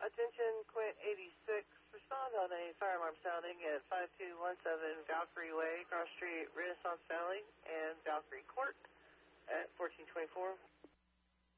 Attention, Quint 86. Respond on a fire alarm sounding at 5217 Valkyrie Way, cross street Renaissance Valley and Valkyrie Court at 1424.